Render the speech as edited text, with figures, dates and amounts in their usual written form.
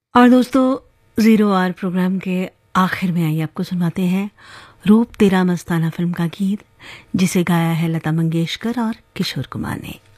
और दोस्तों, zero our programme के आखिर में आइए आपको सुनाते हैं रूप तेरा मस्ताना फिल्म का गीत, जिसे गाया है लता मंगेशकर और किशोर कुमार ने।